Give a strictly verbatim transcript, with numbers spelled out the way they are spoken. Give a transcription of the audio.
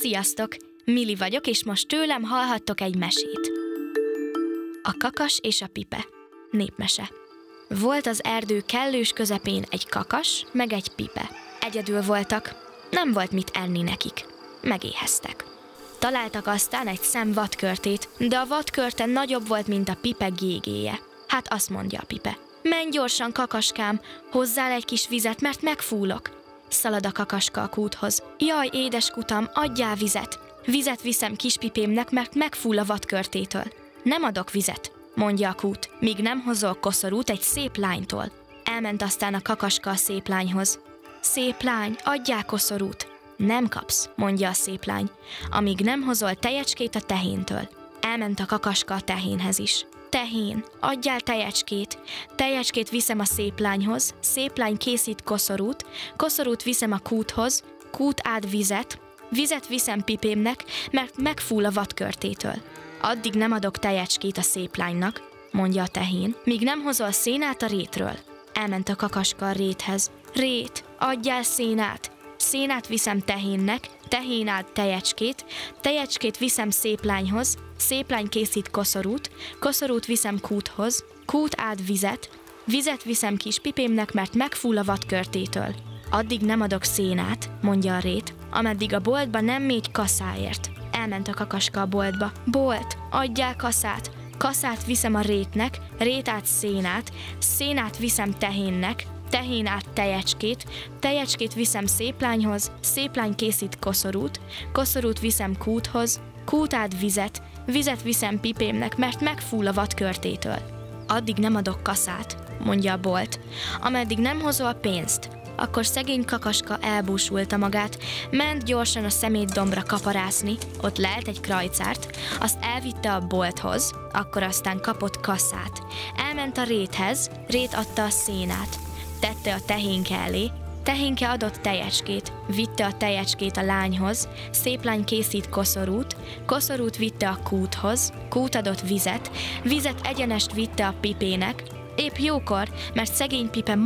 Sziasztok! Mili vagyok, és most tőlem hallhattok egy mesét. A kakas és a pipe. Népmese. Volt az erdő kellős közepén egy kakas, meg egy pipe. Egyedül voltak, nem volt mit enni nekik. Megéheztek. Találtak aztán egy szem vadkörtét, de a vadkörte nagyobb volt, mint a pipe gégéje. Hát azt mondja a pipe: menj gyorsan, kakaskám, hozzál egy kis vizet, mert megfúlok. Szalad a kakaska a kúthoz. Jaj, édes kutam, adjál vizet. Vizet viszem kispipémnek, mert megfúl a vadkörtétől. Nem adok vizet, mondja a kút, míg nem hozol koszorút egy szép lánytól. Elment aztán a kakaska a szép lányhoz. Szép lány, adjál koszorút. Nem kapsz, mondja a szép lány, amíg nem hozol tejecskét a tehéntől. Elment a kakaska a tehénhez is. Tehén, adjál tejecskét. Tejecskét viszem a szép lányhoz, szép lány készít koszorút, koszorút viszem a kúthoz, kút ád vizet, vizet viszem pipémnek, mert megfúl a vadkörtétől. Addig nem adok tejecskét a szép lánynak, mondja a tehén, míg nem hozol szénát a rétről. Elment a kakaska a réthez. Rét, adjál szénát. Szénát viszem tehénnek, tehén ád tejecskét, tejecskét viszem szép lányhoz, szép lány készít koszorút, koszorút viszem kúthoz, kút ád vizet, vizet viszem kis pipémnek, mert megfúl a vadkörtétől. Addig nem adok szénát, mondja a rét, ameddig a boltba nem mégy kaszáért. Elment a kakaska a boltba. Bolt, adjál kaszát. Kaszát viszem a rétnek, rét át szénát, szénát viszem tehénnek, tehén át tejecskét, tejecskét viszem szép lányhoz, szép lány készít koszorút, koszorút viszem kúthoz, kút át vizet, vizet viszem pipémnek, mert megfúl a vadkörtétől. Addig nem adok kaszát, mondja a bolt, ameddig nem hozol pénzt. Akkor szegény kakaska elbúsulta magát, ment gyorsan a szemétdombra kaparászni, ott lelt egy krajcárt, azt elvitte a bolthoz, akkor aztán kapott kaszát. Elment a réthez, rét adta a szénát, tette a tehénke elé, tehénke adott tejecskét, vitte a tejecskét a lányhoz, szép lány készít koszorút, koszorút vitte a kúthoz, kút adott vizet, vizet egyenest vitte a pipének, épp jókor, mert szegény pipe